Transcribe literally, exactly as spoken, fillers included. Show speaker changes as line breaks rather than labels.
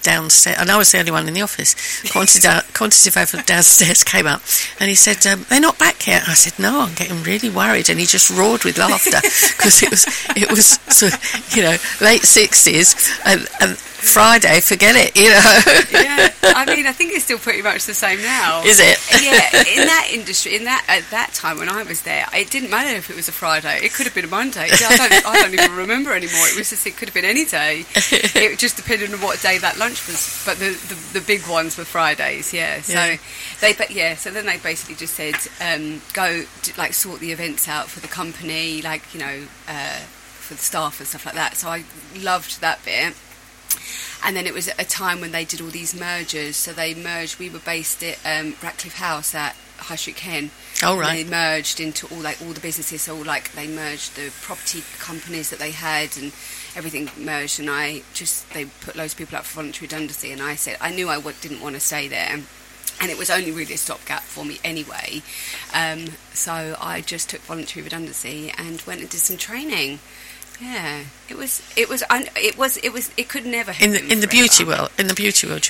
downstairs, and I was the only one in the office. Quantitative, quantitative downstairs came up, and he said, um, "They're not back yet." I said, "No, I'm getting really worried," and he just roared with laughter because it was it was sort of, you know, late sixties and, and Friday, forget it, you know.
Yeah, I mean, I think it's still pretty much the same now.
Is it?
Yeah, in that industry, in that at that time when I was there, it didn't matter if it was a Friday. It could have been a Monday. I don't, I don't even remember anymore. It was just, it could have been any day. It just depended on what day that lunch was. But the the, the big ones were Fridays. Yeah. So
Yeah.
they, but yeah. So then they basically just said, um, go d- like sort the events out for the company, like you know, uh, for the staff and stuff like that. So I loved that bit. And then it was a time when they did all these mergers. So they merged. We were based at um, Ratcliffe House at High Street Ken.
Oh,
And
right.
they merged into all like all the businesses. So like they merged the property companies that they had, and everything merged. And I just they put loads of people up for voluntary redundancy. And I said I knew I w- didn't want to stay there. And it was only really a stopgap for me anyway. Um, so I just took voluntary redundancy and went and did some training. Yeah, it was, it was, un- it was, it was, it could never have
In the
been
in the
forever.
beauty world, in the beauty world,